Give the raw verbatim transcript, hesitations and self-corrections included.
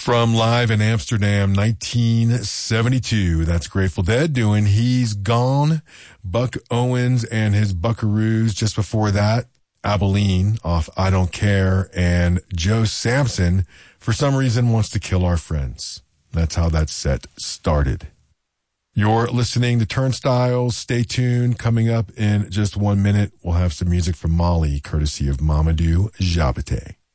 From live in Amsterdam, nineteen seventy-two. That's Grateful Dead doing He's Gone. Buck Owens and his Buckaroos. Just before that, Abilene off I Don't Care. And Joe Samson, for some reason, wants to kill our friends. That's how that set started. You're listening to Turnstiles. Stay tuned. Coming up in just one minute, we'll have some music from Mali, courtesy of Mamadou Diabaté.